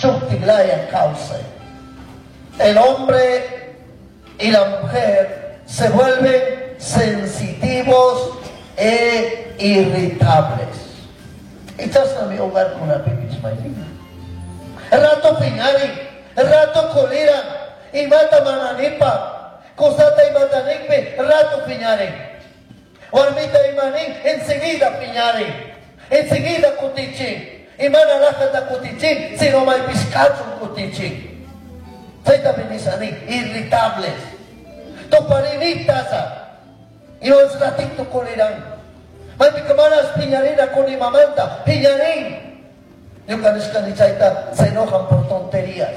chuktiglaya causa. El hombre y la mujer se vuelven sensitivos e irritables. Estás en mi hogar con la pipis, mañana. El rato piñari, el rato colira, y mata mananipa, cosata y matanipe, el rato piñari. Ormita y manín, enseguida piñari, enseguida cutichi, y manalaja da cutichi, si no hay piscacho cutichi. Se también irritables. Toparinitas, y los ratitos colirán. May pikamanas piñarina con imamanta, piñarín. Yung kanis-kanisaita se enojan por tonterías.